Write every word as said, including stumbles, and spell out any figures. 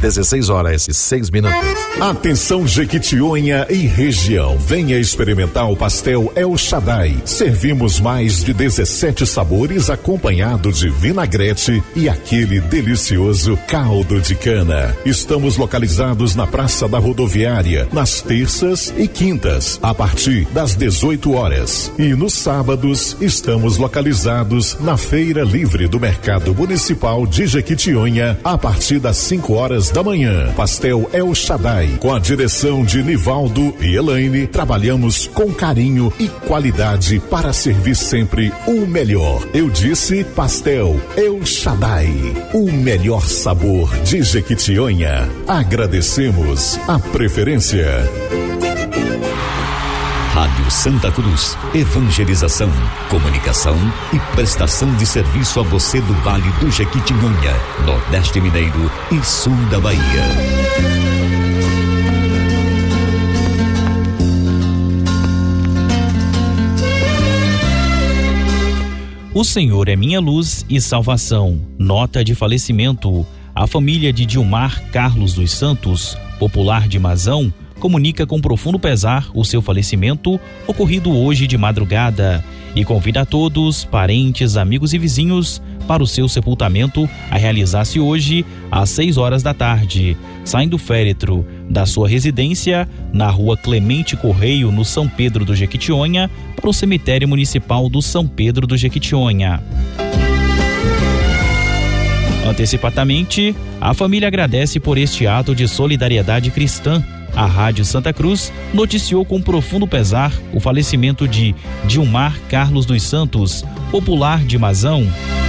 dezesseis horas e seis minutos. Atenção Jequitinhonha e região, venha experimentar o pastel El Shaddai. Servimos mais de dezessete sabores acompanhado de vinagrete e aquele delicioso caldo de cana. Estamos localizados na Praça da Rodoviária, nas terças e quintas, a partir das dezoito horas. E nos sábados, estamos localizados na Feira Livre do Mercado Municipal de Jequitinhonha, a partir das cinco horas da manhã. Pastel El Shaddai, com a direção de Nivaldo e Elaine, trabalhamos com carinho e qualidade para servir sempre o melhor. Eu disse Pastel El Shaddai, o melhor sabor de Jequitinhonha. Agradecemos a preferência. Rádio Santa Cruz, evangelização, comunicação e prestação de serviço a você do Vale do Jequitinhonha, Nordeste Mineiro e Sul da Bahia. O Senhor é minha luz e salvação. Nota de falecimento. A família de Dilmar Carlos dos Santos, popular de Mazão, comunica com profundo pesar o seu falecimento ocorrido hoje de madrugada e convida a todos, parentes, amigos e vizinhos para o seu sepultamento a realizar-se hoje às seis horas da tarde, saindo do féretro da sua residência na rua Clemente Correio, no São Pedro do Jequitinhonha, para o cemitério municipal do São Pedro do Jequitinhonha. Antecipadamente, a família agradece por este ato de solidariedade cristã. A Rádio Santa Cruz noticiou com profundo pesar o falecimento de Dilmar Carlos dos Santos, popular de Mazão,